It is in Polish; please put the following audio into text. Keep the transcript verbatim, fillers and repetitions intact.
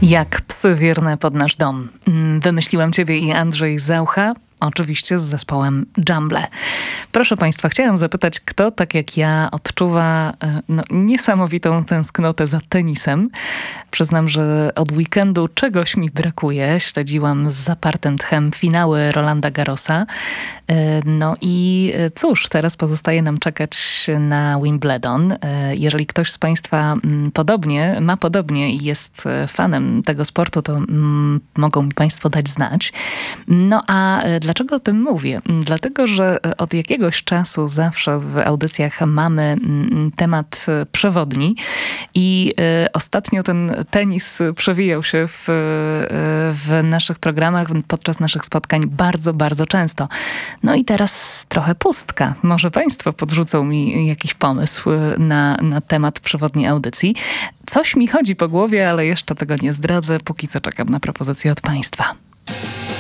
Jak psy wierne pod nasz dom. Wymyśliłam ciebie i Andrzej Zaucha. Oczywiście z zespołem Jumble. Proszę Państwa, chciałam zapytać, kto tak jak ja odczuwa no, niesamowitą tęsknotę za tenisem. Przyznam, że od weekendu czegoś mi brakuje. Śledziłam z zapartym tchem finały Rolanda Garrosa. No i cóż, teraz pozostaje nam czekać na Wimbledon. Jeżeli ktoś z Państwa podobnie, ma podobnie i jest fanem tego sportu, to mm, mogą mi Państwo dać znać. No a dla Dlaczego o tym mówię? Dlatego, że od jakiegoś czasu zawsze w audycjach mamy temat przewodni i ostatnio ten tenis przewijał się w, w naszych programach, podczas naszych spotkań bardzo, bardzo często. No i teraz trochę pustka. Może Państwo podrzucą mi jakiś pomysł na, na temat przewodni audycji. Coś mi chodzi po głowie, ale jeszcze tego nie zdradzę. Póki co czekam na propozycję od Państwa.